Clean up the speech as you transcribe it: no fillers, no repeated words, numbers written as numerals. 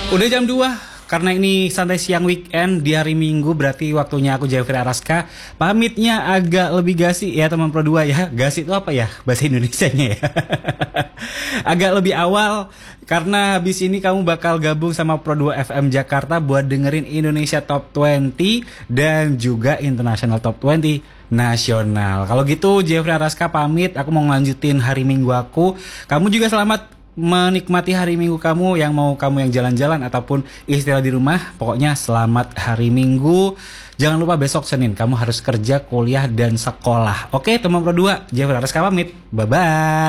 Udah jam 2. Karena ini santai siang weekend di hari Minggu, berarti waktunya aku Jeffrey Araska pamitnya agak lebih gasi ya teman Pro 2 ya. Gasi itu apa ya bahasa Indonesianya ya? Agak lebih awal karena habis ini kamu bakal gabung sama Pro 2 FM Jakarta buat dengerin Indonesia Top 20 dan juga International Top 20 nasional. Kalau gitu Jeffrey Araska pamit, aku mau ngelanjutin hari Minggu aku. Kamu juga selamat menikmati hari Minggu kamu, yang mau kamu yang jalan-jalan ataupun istirahat di rumah. Pokoknya selamat hari Minggu. Jangan lupa besok Senin kamu harus kerja, kuliah, dan sekolah. Oke teman Pro 2, Jeffrey Araska pamit. Bye-bye.